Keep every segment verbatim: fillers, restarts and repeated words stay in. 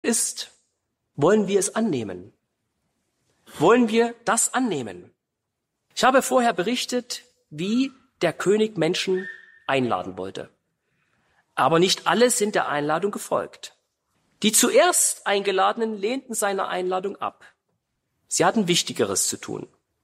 ist, wollen wir es annehmen? Wollen wir das annehmen? Ich habe vorher berichtet, wie der König Menschen einladen wollte. Aber nicht alle sind der Einladung gefolgt. Die zuerst Eingeladenen lehnten seine Einladung ab. Sie hatten Wichtigeres zu tun.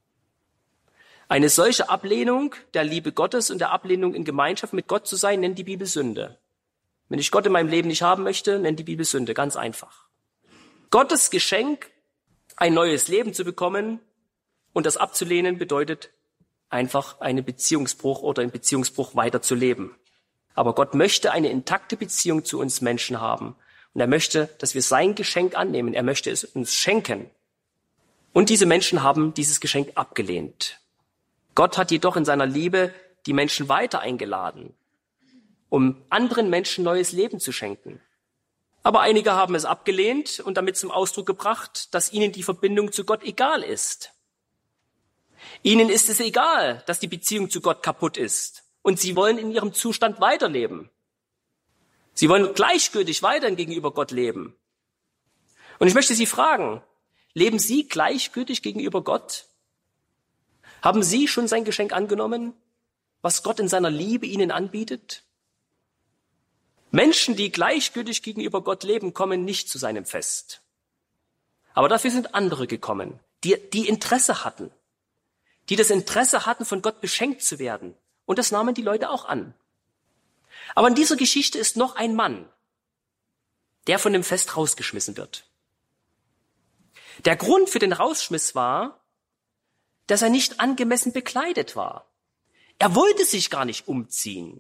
Eine solche Ablehnung der Liebe Gottes und der Ablehnung in Gemeinschaft mit Gott zu sein, nennt die Bibel Sünde. Wenn ich Gott in meinem Leben nicht haben möchte, nennt die Bibel Sünde, ganz einfach. Gottes Geschenk, ein neues Leben zu bekommen und das abzulehnen, bedeutet einfach einen Beziehungsbruch oder im Beziehungsbruch weiterzuleben. Aber Gott möchte eine intakte Beziehung zu uns Menschen haben. Und er möchte, dass wir sein Geschenk annehmen. Er möchte es uns schenken. Und diese Menschen haben dieses Geschenk abgelehnt. Gott hat jedoch in seiner Liebe die Menschen weiter eingeladen, um anderen Menschen neues Leben zu schenken. Aber einige haben es abgelehnt und damit zum Ausdruck gebracht, dass ihnen die Verbindung zu Gott egal ist. Ihnen ist es egal, dass die Beziehung zu Gott kaputt ist. Und sie wollen in ihrem Zustand weiterleben. Sie wollen gleichgültig weiterhin gegenüber Gott leben. Und ich möchte Sie fragen, leben Sie gleichgültig gegenüber Gott? Haben Sie schon sein Geschenk angenommen, was Gott in seiner Liebe Ihnen anbietet? Menschen, die gleichgültig gegenüber Gott leben, kommen nicht zu seinem Fest. Aber dafür sind andere gekommen, die, die Interesse hatten, die das Interesse hatten, von Gott beschenkt zu werden. Und das nahmen die Leute auch an. Aber in dieser Geschichte ist noch ein Mann, der von dem Fest rausgeschmissen wird. Der Grund für den Rausschmiss war, dass er nicht angemessen bekleidet war. Er wollte sich gar nicht umziehen.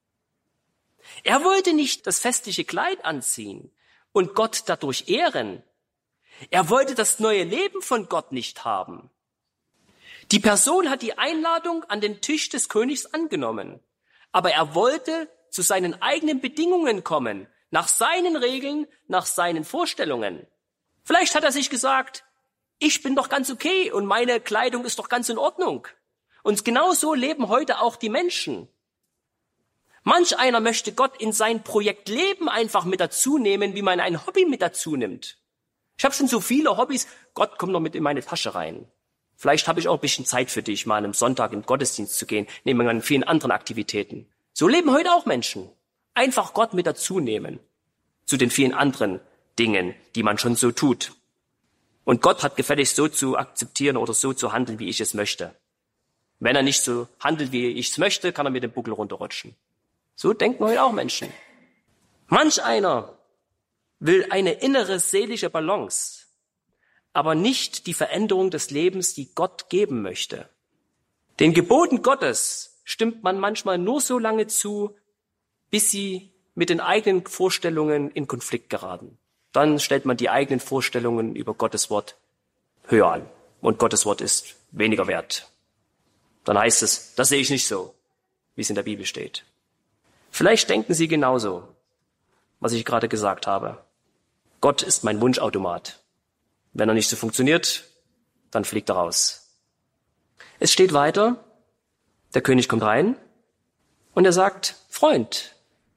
Er wollte nicht das festliche Kleid anziehen und Gott dadurch ehren. Er wollte das neue Leben von Gott nicht haben. Die Person hat die Einladung an den Tisch des Königs angenommen, aber er wollte zu seinen eigenen Bedingungen kommen, nach seinen Regeln, nach seinen Vorstellungen. Vielleicht hat er sich gesagt, ich bin doch ganz okay und meine Kleidung ist doch ganz in Ordnung. Und genau so leben heute auch die Menschen. Manch einer möchte Gott in sein Projekt Leben einfach mit dazu nehmen, wie man ein Hobby mit dazu nimmt. Ich habe schon so viele Hobbys, Gott kommt noch mit in meine Tasche rein. Vielleicht habe ich auch ein bisschen Zeit für dich, mal am Sonntag in den Gottesdienst zu gehen, neben an vielen anderen Aktivitäten. So leben heute auch Menschen. Einfach Gott mit dazu nehmen, zu den vielen anderen Dingen, die man schon so tut. Und Gott hat gefälligst so zu akzeptieren oder so zu handeln, wie ich es möchte. Wenn er nicht so handelt, wie ich es möchte, kann er mir den Buckel runterrutschen. So denken heute auch Menschen. Manch einer will eine innere seelische Balance, aber nicht die Veränderung des Lebens, die Gott geben möchte. Den Geboten Gottes stimmt man manchmal nur so lange zu, bis sie mit den eigenen Vorstellungen in Konflikt geraten. Dann stellt man die eigenen Vorstellungen über Gottes Wort höher an und Gottes Wort ist weniger wert. Dann heißt es, das sehe ich nicht so, wie es in der Bibel steht. Vielleicht denken Sie genauso, was ich gerade gesagt habe. Gott ist mein Wunschautomat. Wenn er nicht so funktioniert, dann fliegt er raus. Es steht weiter, der König kommt rein und er sagt, Freund,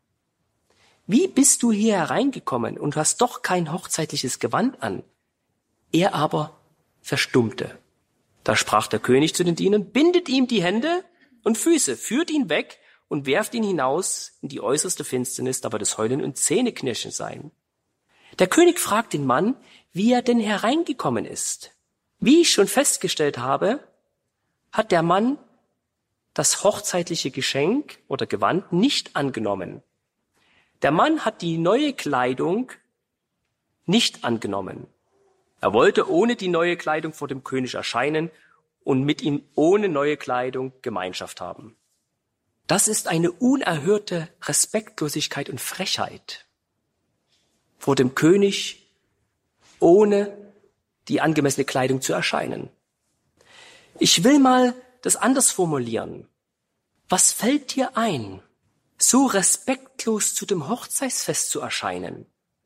wie bist du hier hereingekommen und hast doch kein hochzeitliches Gewand an? Er aber verstummte. Da sprach der König zu den Dienern, bindet ihm die Hände und Füße, führt ihn weg und werft ihn hinaus in die äußerste Finsternis, da wird es Heulen und Zähneknirschen sein. Der König fragt den Mann, wie er denn hereingekommen ist. Wie ich schon festgestellt habe, hat der Mann das hochzeitliche Geschenk oder Gewand nicht angenommen. Der Mann hat die neue Kleidung nicht angenommen. Er wollte ohne die neue Kleidung vor dem König erscheinen und mit ihm ohne neue Kleidung Gemeinschaft haben. Das ist eine unerhörte Respektlosigkeit und Frechheit. Vor dem König ohne die angemessene Kleidung zu erscheinen. Ich will mal das anders formulieren. Was fällt dir ein, so respektlos zu dem Hochzeitsfest zu erscheinen?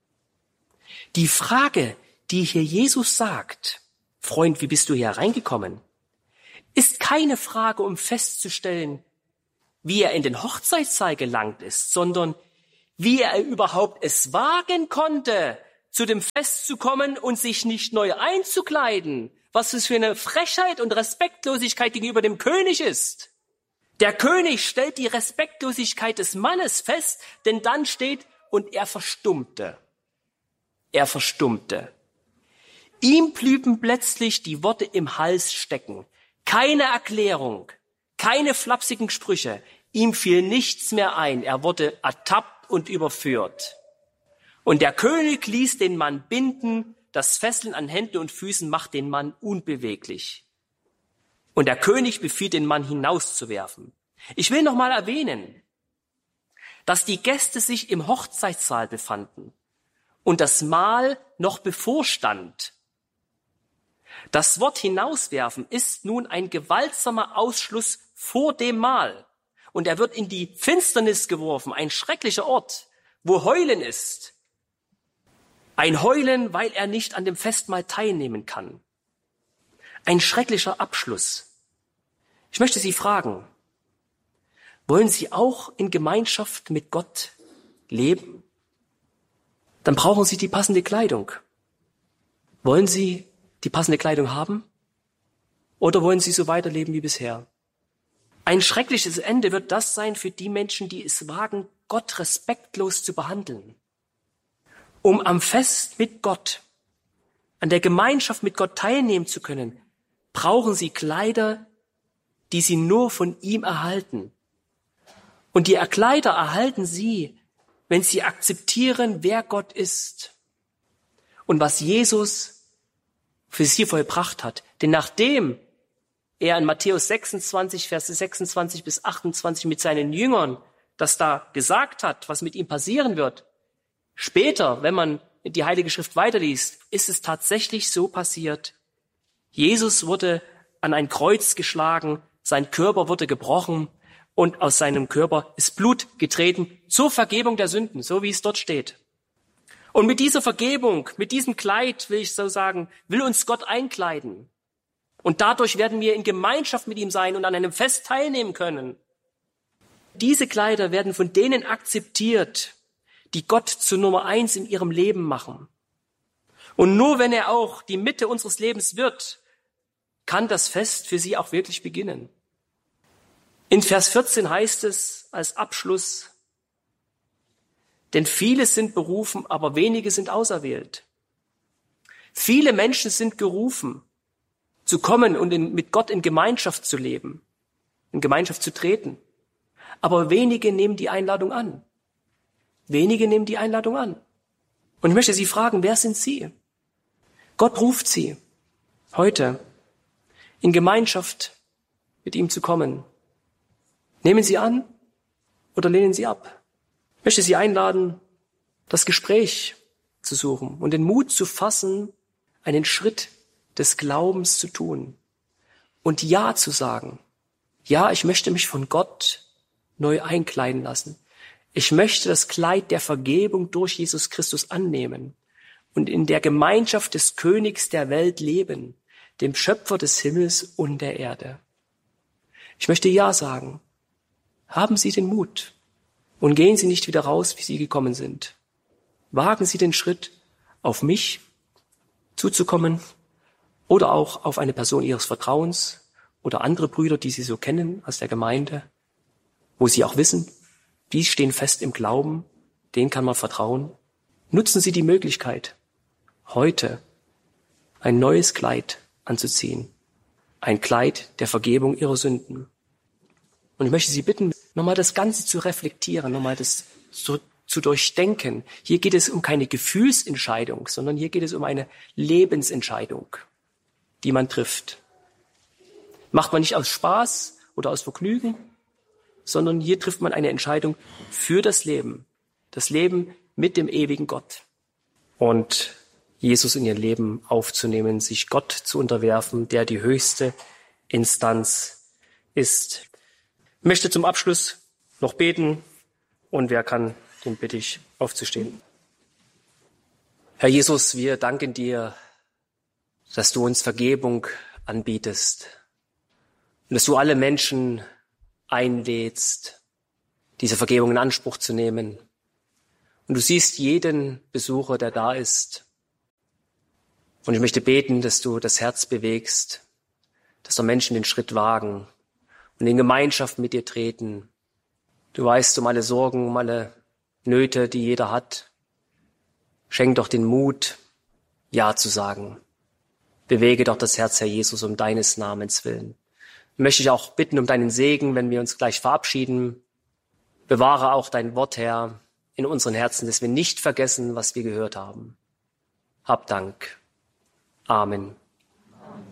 Die Frage, die hier Jesus sagt, Freund, wie bist du hier reingekommen, ist keine Frage, um festzustellen, wie er in den Hochzeitssaal gelangt ist, sondern wie er überhaupt es wagen konnte, zu dem Fest zu kommen und sich nicht neu einzukleiden. Was es für eine Frechheit und Respektlosigkeit gegenüber dem König ist. Der König stellt die Respektlosigkeit des Mannes fest, denn dann steht, und er verstummte. Er verstummte. Ihm blieben plötzlich die Worte im Hals stecken. Keine Erklärung, keine flapsigen Sprüche. Ihm fiel nichts mehr ein. Er wurde ertappt und überführt. Und der König ließ den Mann binden, das Fesseln an Händen und Füßen macht den Mann unbeweglich. Und der König befiehlt, den Mann hinauszuwerfen. Ich will noch mal erwähnen, dass die Gäste sich im Hochzeitssaal befanden und das Mahl noch bevorstand. Das Wort hinauswerfen ist nun ein gewaltsamer Ausschluss vor dem Mahl. Und er wird in die Finsternis geworfen, ein schrecklicher Ort, wo Heulen ist. Ein Heulen, weil er nicht an dem Festmahl teilnehmen kann. Ein schrecklicher Abschluss. Ich möchte Sie fragen, wollen Sie auch in Gemeinschaft mit Gott leben? Dann brauchen Sie die passende Kleidung. Wollen Sie die passende Kleidung haben? Oder wollen Sie so weiterleben wie bisher? Ein schreckliches Ende wird das sein für die Menschen, die es wagen, Gott respektlos zu behandeln. Um am Fest mit Gott, an der Gemeinschaft mit Gott teilnehmen zu können, brauchen sie Kleider, die sie nur von ihm erhalten. Und die Kleider erhalten sie, wenn sie akzeptieren, wer Gott ist und was Jesus für sie vollbracht hat. Denn nachdem er in Matthäus sechsundzwanzig, Verse sechsundzwanzig bis achtundzwanzig mit seinen Jüngern das da gesagt hat, was mit ihm passieren wird, später, wenn man die Heilige Schrift weiterliest, ist es tatsächlich so passiert. Jesus wurde an ein Kreuz geschlagen, sein Körper wurde gebrochen und aus seinem Körper ist Blut getreten zur Vergebung der Sünden, so wie es dort steht. Und mit dieser Vergebung, mit diesem Kleid, will ich so sagen, will uns Gott einkleiden. Und dadurch werden wir in Gemeinschaft mit ihm sein und an einem Fest teilnehmen können. Diese Kleider werden von denen akzeptiert, die Gott zu Nummer eins in ihrem Leben machen. Und nur wenn er auch die Mitte unseres Lebens wird, kann das Fest für sie auch wirklich beginnen. In Vers vierzehn heißt es als Abschluss, denn viele sind berufen, aber wenige sind auserwählt. Viele Menschen sind gerufen, zu kommen und in, mit Gott in Gemeinschaft zu leben, in Gemeinschaft zu treten. Aber wenige nehmen die Einladung an. Wenige nehmen die Einladung an. Und ich möchte Sie fragen, wer sind Sie? Gott ruft Sie, heute in Gemeinschaft mit ihm zu kommen. Nehmen Sie an oder lehnen Sie ab? Ich möchte Sie einladen, das Gespräch zu suchen und den Mut zu fassen, einen Schritt des Glaubens zu tun und Ja zu sagen. Ja, ich möchte mich von Gott neu einkleiden lassen. Ich möchte das Kleid der Vergebung durch Jesus Christus annehmen und in der Gemeinschaft des Königs der Welt leben, dem Schöpfer des Himmels und der Erde. Ich möchte Ja sagen. Haben Sie den Mut und gehen Sie nicht wieder raus, wie Sie gekommen sind. Wagen Sie den Schritt, auf mich zuzukommen oder auch auf eine Person Ihres Vertrauens oder andere Brüder, die Sie so kennen aus der Gemeinde, wo Sie auch wissen, die stehen fest im Glauben, denen kann man vertrauen. Nutzen Sie die Möglichkeit, heute ein neues Kleid anzuziehen. Ein Kleid der Vergebung Ihrer Sünden. Und ich möchte Sie bitten, nochmal das Ganze zu reflektieren, nochmal das zu, zu durchdenken. Hier geht es um keine Gefühlsentscheidung, sondern hier geht es um eine Lebensentscheidung, die man trifft. Macht man nicht aus Spaß oder aus Vergnügen, sondern hier trifft man eine Entscheidung für das Leben. Das Leben mit dem ewigen Gott. Und Jesus in ihr Leben aufzunehmen, sich Gott zu unterwerfen, der die höchste Instanz ist. Ich möchte zum Abschluss noch beten und wer kann, den bitte ich aufzustehen. Herr Jesus, wir danken dir, dass du uns Vergebung anbietest und dass du alle Menschen einlädst, diese Vergebung in Anspruch zu nehmen. Und du siehst jeden Besucher, der da ist. Und ich möchte beten, dass du das Herz bewegst, dass doch Menschen den Schritt wagen und in Gemeinschaft mit dir treten. Du weißt um alle Sorgen, um alle Nöte, die jeder hat. Schenk doch den Mut, Ja zu sagen. Bewege doch das Herz, Herr Jesus, um deines Namens willen. Ich möchte dich auch bitten um deinen Segen, wenn wir uns gleich verabschieden. Bewahre auch dein Wort, Herr, in unseren Herzen, dass wir nicht vergessen, was wir gehört haben. Hab Dank. Amen.